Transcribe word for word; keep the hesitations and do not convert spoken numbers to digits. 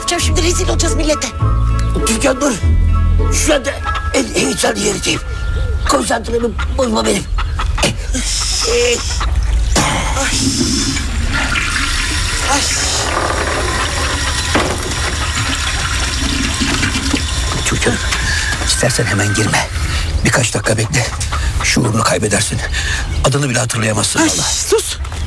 yapacağım şimdi? Rezil olacağız millete. Türkan dur. Şu anda en heyecanlı yerdeyim. Konsantremi bozma benim. Ay. Ay. Türkan, istersen hemen girme. Birkaç dakika bekle. Şuurunu kaybedersin. Adını bile hatırlayamazsın Ay, vallahi. sus.